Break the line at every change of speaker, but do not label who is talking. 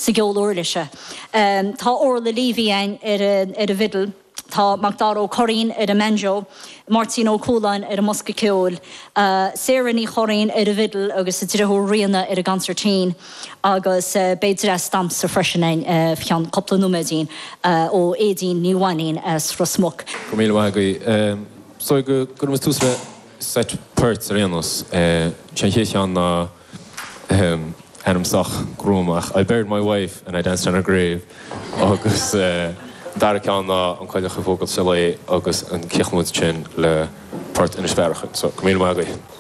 sa geolóirlaise. Tá orla líhíin ar a vidal, Tá Magdaro Corín ar a Menjo, Martin O'Coolan ar a Musca Ceol, Sarah ní Chorín ar a vidal agus a ddrithú riana ar a Gansertín, agus beidir stamp sa freisin fian coppla numadín ó édín níhaín as frosmuk.
Comíle wagaí, so go mas túsre set perts ar anos, chéan na enamsach grúmach. I buried my wife and I danced on her grave, agus dar cean an coileach a fógad sa lei agus an cichmúd sin le part in a sperachan. So, comíle wagaí.